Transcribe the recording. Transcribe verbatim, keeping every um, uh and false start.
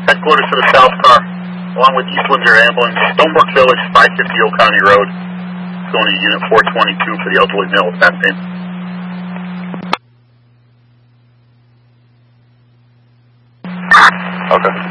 Headquarters to the South Car, along with East Windsor Ambulance, Stonebrook Village, five fifty Oak County Road, going to Unit four twenty-two for the elderly male with back pain. Okay.